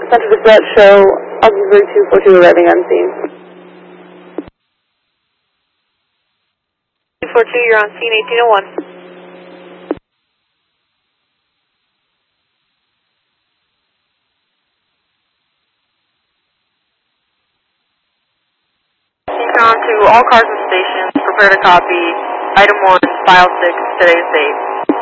Central Dispatch show Auxiliary 242 arriving on scene. 242, you're on scene 1801. On to all cars and stations, prepare to copy item 1, file 6, today's date.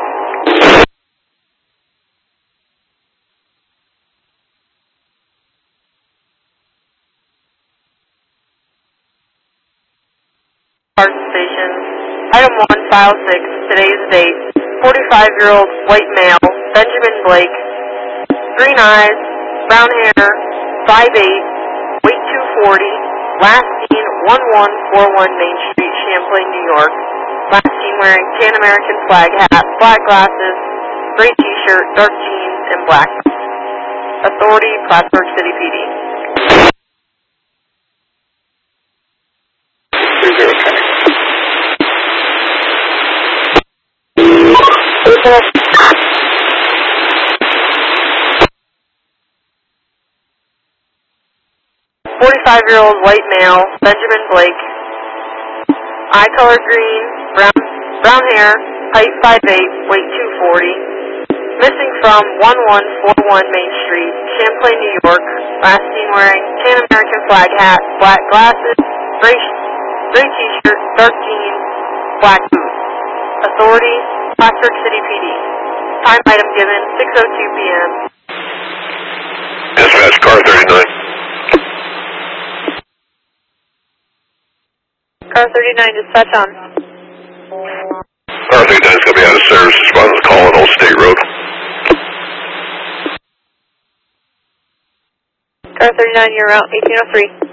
Cars and stations, item 1, file 6, today's date. 45-year-old white male, Benjamin Blake, green eyes, brown hair, 5'8", weight 240, last seen 1141 Main Street, Champlain, New York. Last seen wearing Pan American flag hat, black glasses, gray t-shirt, dark jeans, and black. Authority, Plattsburgh City PD. 45-year-old white male, Benjamin Blake. Eye color green, brown hair, height 5'8", weight 240. Missing from 1141 Main Street, Champlain, New York. Last seen wearing Pan American flag hat, black glasses, gray t-shirt, dark jeans, black boots. Authority, Plattsburgh City PD. Time item given, 6:02 p.m. Dispatch, car 39. Car 39, dispatch on. Car 39 is going to be out of service. Respond to the call on Old State Road. Car 39, you're out 1803.